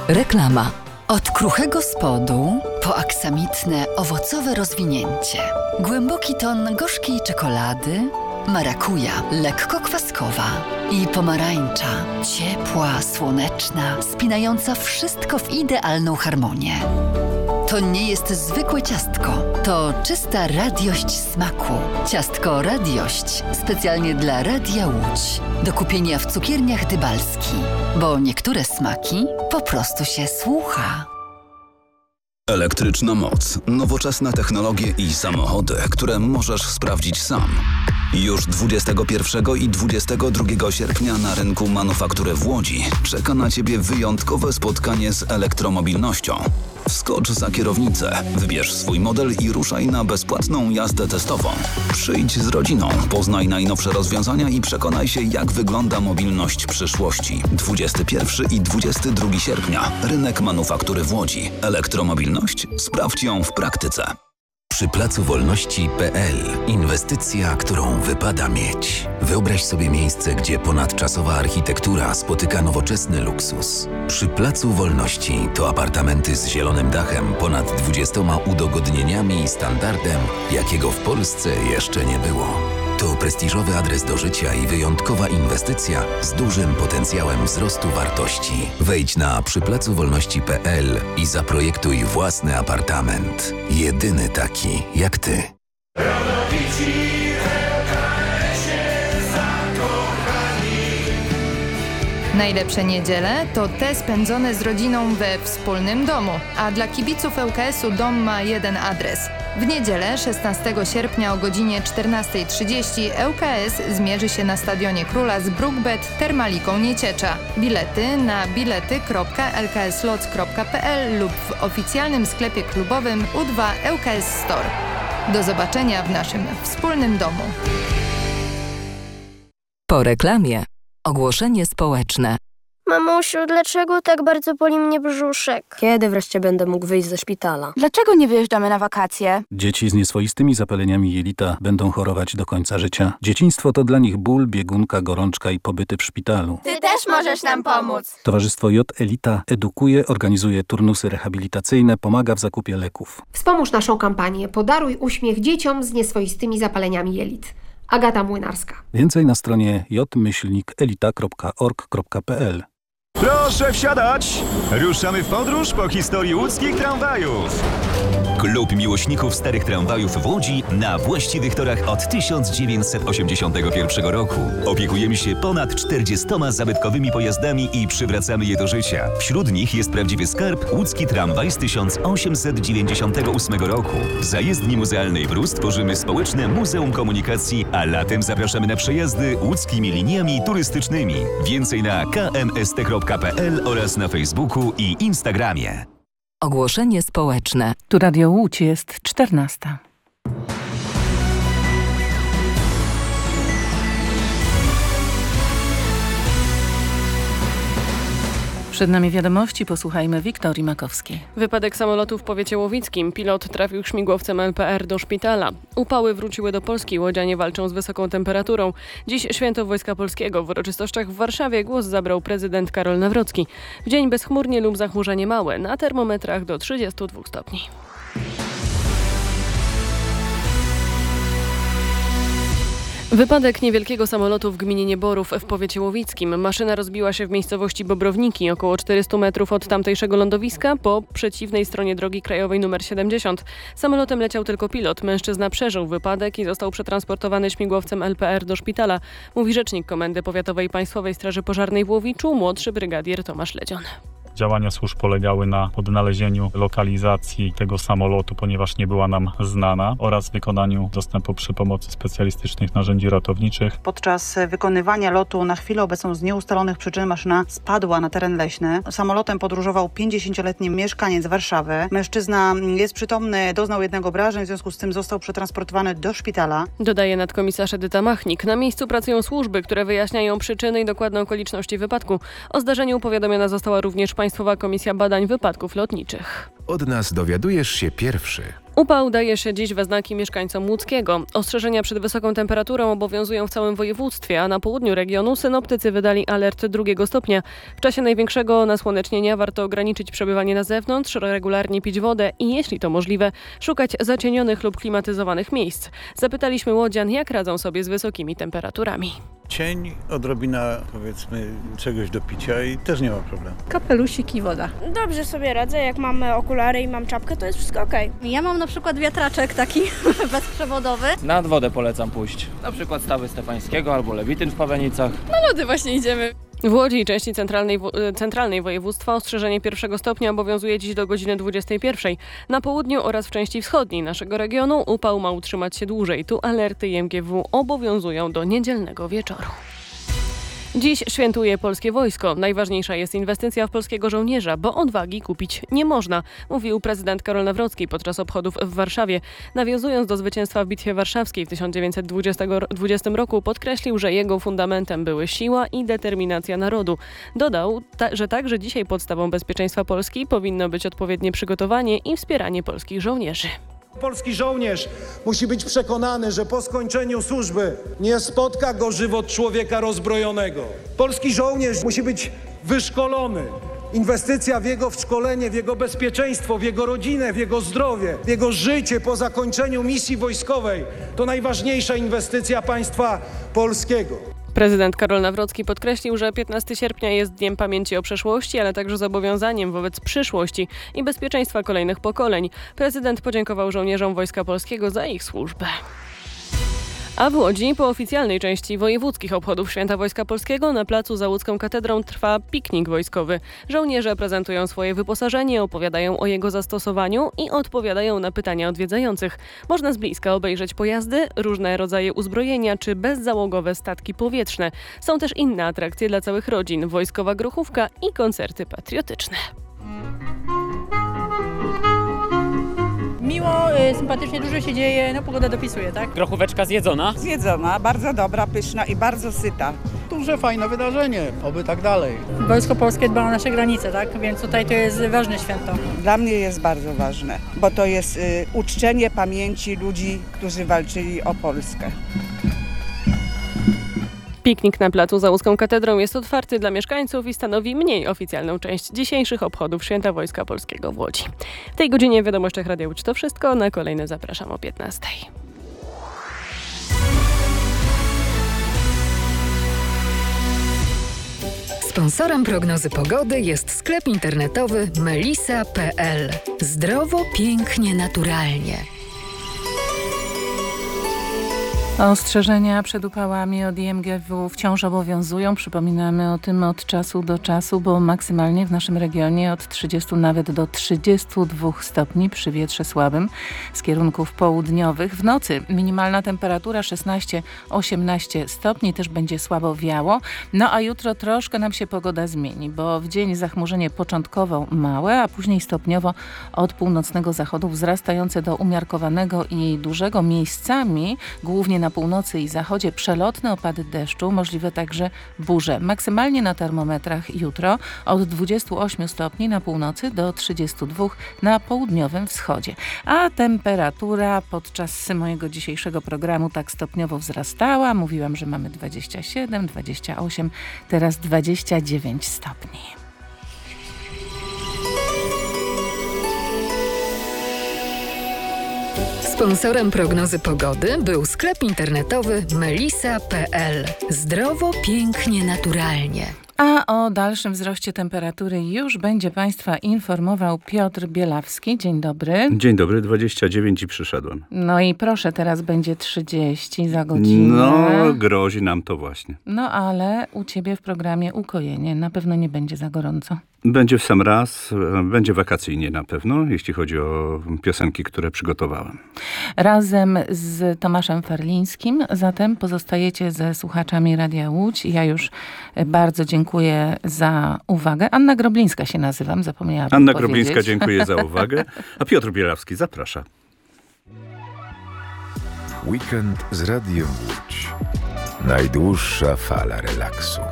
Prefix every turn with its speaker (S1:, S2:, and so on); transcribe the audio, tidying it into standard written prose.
S1: Reklama. Od kruchego spodu po aksamitne, owocowe rozwinięcie. Głęboki ton gorzkiej czekolady, marakuja, lekko kwaskowa i pomarańcza, ciepła, słoneczna, spinająca wszystko w idealną harmonię. To nie jest zwykłe ciastko, to czysta radiość smaku. Ciastko Radiość specjalnie dla Radia Łódź. Do kupienia w cukierniach Dybalski, bo niektóre smaki po prostu się słucha.
S2: Elektryczna moc, nowoczesne technologie i samochody, które możesz sprawdzić sam. Już 21 i 22 sierpnia na rynku Manufaktury w Łodzi czeka na Ciebie wyjątkowe spotkanie z elektromobilnością. Wskocz za kierownicę, wybierz swój model i ruszaj na bezpłatną jazdę testową. Przyjdź z rodziną, poznaj najnowsze rozwiązania i przekonaj się, jak wygląda mobilność przyszłości. 21 i 22 sierpnia. Rynek Manufaktury w Łodzi. Elektromobilność? Sprawdź ją w praktyce.
S3: Przy Placu Wolności.pl inwestycja, którą wypada mieć. Wyobraź sobie miejsce, gdzie ponadczasowa architektura spotyka nowoczesny luksus. Przy Placu Wolności to apartamenty z zielonym dachem, ponad 20 udogodnieniami i standardem, jakiego w Polsce jeszcze nie było. To prestiżowy adres do życia i wyjątkowa inwestycja z dużym potencjałem wzrostu wartości. Wejdź na przyplacowolności.pl i zaprojektuj własny apartament. Jedyny taki jak ty.
S4: Najlepsze niedziele to te spędzone z rodziną we wspólnym domu, a dla kibiców ŁKS-u dom ma jeden adres. W niedzielę 16 sierpnia o godzinie 14:30 ŁKS zmierzy się na Stadionie Króla z Brookbet Termaliką Nieciecza. Bilety na bilety.lkslots.pl lub w oficjalnym sklepie klubowym U2 ŁKS Store. Do zobaczenia w naszym wspólnym domu.
S1: Po reklamie. Ogłoszenie społeczne.
S5: Mamusiu, dlaczego tak bardzo boli mnie brzuszek?
S6: Kiedy wreszcie będę mógł wyjść ze szpitala?
S7: Dlaczego nie wyjeżdżamy na wakacje?
S8: Dzieci z nieswoistymi zapaleniami jelita będą chorować do końca życia. Dzieciństwo to dla nich ból, biegunka, gorączka i pobyty w szpitalu.
S7: Ty też możesz nam pomóc.
S8: Towarzystwo J Elita edukuje, organizuje turnusy rehabilitacyjne, pomaga w zakupie leków.
S9: Wspomóż naszą kampanię Podaruj uśmiech dzieciom z nieswoistymi zapaleniami jelit. Agata Młynarska.
S8: Więcej na stronie j-elita.org.pl.
S10: Proszę wsiadać! Ruszamy w podróż po historii łódzkich tramwajów.
S11: Klub miłośników starych tramwajów w Łodzi na właściwych torach od 1981 roku. Opiekujemy się ponad 40 zabytkowymi pojazdami i przywracamy je do życia. Wśród nich jest prawdziwy skarb łódzki tramwaj z 1898 roku. W zajezdni muzealnej Brus tworzymy społeczne Muzeum Komunikacji, a latem zapraszamy na przejazdy łódzkimi liniami turystycznymi. Więcej na kmst.pl oraz na Facebooku i Instagramie.
S1: Ogłoszenie społeczne.
S12: Tu Radio Łódź, jest 14. Przed nami wiadomości, posłuchajmy Wiktorii Makowskiej.
S13: Wypadek samolotu w powiecie łowickim. Pilot trafił śmigłowcem LPR do szpitala. Upały wróciły do Polski. Łodzianie walczą z wysoką temperaturą. Dziś święto Wojska Polskiego. W uroczystościach w Warszawie głos zabrał prezydent Karol Nawrocki. W dzień bezchmurnie lub zachmurzenie małe. Na termometrach do 32 stopni. Wypadek niewielkiego samolotu w gminie Nieborów w powiecie łowickim. Maszyna rozbiła się w miejscowości Bobrowniki, około 400 metrów od tamtejszego lądowiska, po przeciwnej stronie drogi krajowej nr 70. Samolotem leciał tylko pilot. Mężczyzna przeżył wypadek i został przetransportowany śmigłowcem LPR do szpitala, mówi rzecznik Komendy Powiatowej Państwowej Straży Pożarnej w Łowiczu, młodszy brygadier Tomasz Ledzion.
S14: Działania służb polegały na odnalezieniu lokalizacji tego samolotu, ponieważ nie była nam znana, oraz wykonaniu dostępu przy pomocy specjalistycznych narzędzi ratowniczych.
S15: Podczas wykonywania lotu na chwilę obecną z nieustalonych przyczyn maszyna spadła na teren leśny. Samolotem podróżował 50-letni mieszkaniec Warszawy. Mężczyzna jest przytomny, doznał jednego obrażeń, w związku z tym został przetransportowany do szpitala.
S13: Dodaje nadkomisarz Edyta Machnik. Na miejscu pracują służby, które wyjaśniają przyczyny i dokładne okoliczności wypadku. O zdarzeniu powiadomiona została również Państwowa Komisja Badań Wypadków Lotniczych.
S3: Od nas dowiadujesz się pierwszy.
S13: Upał daje się dziś we znaki mieszkańcom Łódzkiego. Ostrzeżenia przed wysoką temperaturą obowiązują w całym województwie, a na południu regionu synoptycy wydali alert 2 stopnia. W czasie największego nasłonecznienia warto ograniczyć przebywanie na zewnątrz, regularnie pić wodę i, jeśli to możliwe, szukać zacienionych lub klimatyzowanych miejsc. Zapytaliśmy łodzian, jak radzą sobie z wysokimi temperaturami.
S16: Cień, odrobina, powiedzmy, czegoś do picia i też nie ma problemu.
S17: Kapelusik i woda.
S18: Dobrze sobie radzę, jak mam okulary i mam czapkę, to jest wszystko okej.
S17: Ja mam na przykład wiatraczek taki bezprzewodowy.
S19: Nad wodę polecam pójść, na przykład Stawy Stefańskiego albo Lewityn w Pawełnicach.
S13: Na lody właśnie idziemy. W Łodzi i części centralnej województwa ostrzeżenie 1 stopnia obowiązuje dziś do godziny 21. Na południu oraz w części wschodniej naszego regionu upał ma utrzymać się dłużej. Tu alerty IMGW obowiązują do niedzielnego wieczoru. Dziś świętuje polskie wojsko. Najważniejsza jest inwestycja w polskiego żołnierza, bo odwagi kupić nie można, mówił prezydent Karol Nawrocki podczas obchodów w Warszawie. Nawiązując do zwycięstwa w Bitwie Warszawskiej w 1920 roku, podkreślił, że jego fundamentem były siła i determinacja narodu. Dodał, że także dzisiaj podstawą bezpieczeństwa Polski powinno być odpowiednie przygotowanie i wspieranie polskich żołnierzy.
S20: Polski żołnierz musi być przekonany, że po skończeniu służby nie spotka go żywot człowieka rozbrojonego. Polski żołnierz musi być wyszkolony. Inwestycja w jego szkolenie, w jego bezpieczeństwo, w jego rodzinę, w jego zdrowie, w jego życie po zakończeniu misji wojskowej to najważniejsza inwestycja państwa polskiego.
S13: Prezydent Karol Nawrocki podkreślił, że 15 sierpnia jest Dniem Pamięci o Przeszłości, ale także zobowiązaniem wobec przyszłości i bezpieczeństwa kolejnych pokoleń. Prezydent podziękował żołnierzom Wojska Polskiego za ich służbę. A w Łodzi po oficjalnej części wojewódzkich obchodów Święta Wojska Polskiego na placu za Łódzką Katedrą trwa piknik wojskowy. Żołnierze prezentują swoje wyposażenie, opowiadają o jego zastosowaniu i odpowiadają na pytania odwiedzających. Można z bliska obejrzeć pojazdy, różne rodzaje uzbrojenia czy bezzałogowe statki powietrzne. Są też inne atrakcje dla całych rodzin, wojskowa grochówka i koncerty patriotyczne.
S17: Miło, sympatycznie, dużo się dzieje, no pogoda dopisuje, tak?
S19: Grochóweczka zjedzona?
S21: Zjedzona, bardzo dobra, pyszna i bardzo syta.
S22: Duże, fajne wydarzenie, oby tak dalej.
S17: Wojsko Polskie dba o nasze granice, tak? Więc tutaj to jest ważne święto.
S21: Dla mnie jest bardzo ważne, bo to jest uczczenie pamięci ludzi, którzy walczyli o Polskę.
S13: Piknik na placu za Łódzką Katedrą jest otwarty dla mieszkańców i stanowi mniej oficjalną część dzisiejszych obchodów Święta Wojska Polskiego w Łodzi. W tej godzinie w Wiadomościach Radia Łódź to wszystko. Na kolejne zapraszam o 15.
S1: Sponsorem prognozy pogody jest sklep internetowy melisa.pl. Zdrowo, pięknie, naturalnie.
S12: Ostrzeżenia przed upałami od IMGW wciąż obowiązują. Przypominamy o tym od czasu do czasu, bo maksymalnie w naszym regionie od 30 nawet do 32 stopni przy wietrze słabym z kierunków południowych. W nocy minimalna temperatura 16-18 stopni, też będzie słabo wiało. No a jutro troszkę nam się pogoda zmieni, bo w dzień zachmurzenie początkowo małe, a później stopniowo od północnego zachodu wzrastające do umiarkowanego i dużego, miejscami, głównie na północy i zachodzie przelotne opady deszczu, możliwe także burze. Maksymalnie na termometrach jutro od 28 stopni na północy do 32 na południowym wschodzie. A temperatura podczas mojego dzisiejszego programu tak stopniowo wzrastała. Mówiłam, że mamy 27, 28, teraz 29 stopni.
S1: Sponsorem prognozy pogody był sklep internetowy melisa.pl. Zdrowo, pięknie, naturalnie.
S12: A o dalszym wzroście temperatury już będzie Państwa informował Piotr Bielawski. Dzień dobry.
S23: Dzień dobry, 29 i przyszedłem.
S12: No i proszę, teraz będzie 30 za godzinę.
S23: No, grozi nam to właśnie.
S12: No ale u Ciebie w programie ukojenie na pewno nie będzie za gorąco.
S23: Będzie w sam raz, będzie wakacyjnie na pewno, jeśli chodzi o piosenki, które przygotowałem.
S12: Razem z Tomaszem Ferlińskim, zatem pozostajecie ze słuchaczami Radia Łódź. Ja już bardzo dziękuję za uwagę. Anna Groblińska się nazywam, zapomniałam
S23: Anna
S12: powiedzieć.
S23: Groblińska, dziękuję za uwagę. A Piotr Bielawski zaprasza.
S24: Weekend z Radiem Łódź. Najdłuższa fala relaksu.